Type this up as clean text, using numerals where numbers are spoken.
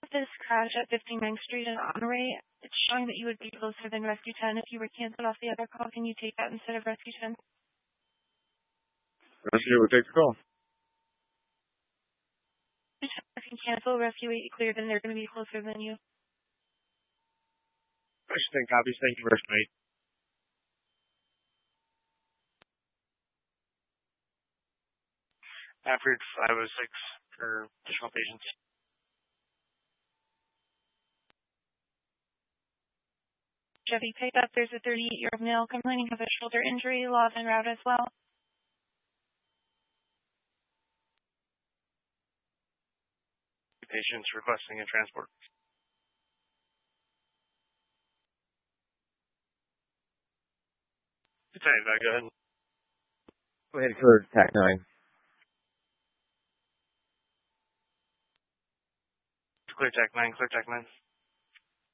This crash at 59th Street in Honore, it's showing that you would be closer than Rescue 10 if you were canceled off the other call. Can you take that instead of Rescue 10? Rescue would take the call. If you cancel Rescue 8 cleared, then they're going to be closer than you. Rescue 10 copies. Thank you, Rescue 8. Average 506 for additional patients. Chevy pickup, there's a 38-year-old male complaining of a shoulder injury, loss en route as well. Patients requesting a transport. Go ahead. Go ahead for TAC 9. Clear TAC 9, clear TAC 9.